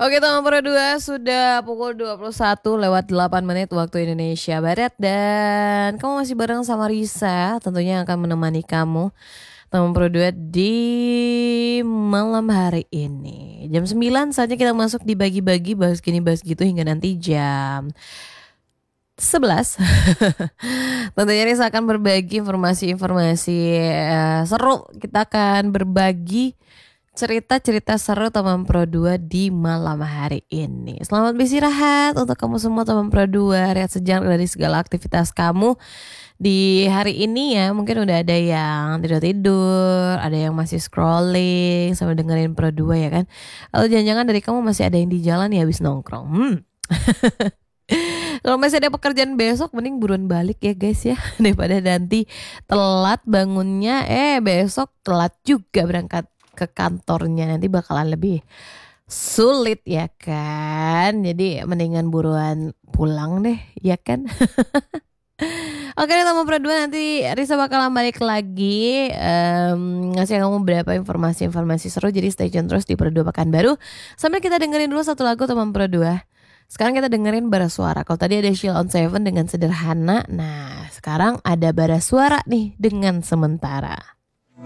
Oke, teman Pro 2 sudah pukul 21 lewat 8 menit waktu Indonesia Barat. Dan kamu masih bareng sama Risa, tentunya yang akan menemani kamu teman Pro 2 di malam hari ini. Jam 9 saatnya kita masuk di bagi-bagi, bahas gini bahas gitu hingga nanti jam 11. Tentunya Risa akan berbagi informasi-informasi seru. Kita akan berbagi cerita-cerita seru teman Pro 2 di malam hari ini. Selamat beristirahat untuk kamu semua teman Pro 2. Rehat sejenak dari segala aktivitas kamu di hari ini ya. Mungkin udah ada yang tidur-tidur, ada yang masih scrolling sambil dengerin Pro 2 ya kan. Atau jangan-jangan dari kamu masih ada yang di jalan ya habis nongkrong. Kalau masih ada pekerjaan besok mending buruan balik ya guys ya, daripada nanti telat bangunnya besok telat juga berangkat ke kantornya, nanti bakalan lebih sulit ya kan. Jadi mendingan buruan pulang deh ya kan. Oke deh teman Pro 2, nanti Risa bakalan balik lagi ngasih kamu beberapa informasi-informasi seru. Jadi stay tune terus di Pro 2 Pekanbaru. Sambil kita dengerin dulu satu lagu teman Pro 2. Sekarang kita dengerin Bara Suara. Kalau tadi ada Sheila on Seven dengan Sederhana. Nah sekarang ada Bara Suara nih dengan Sementara.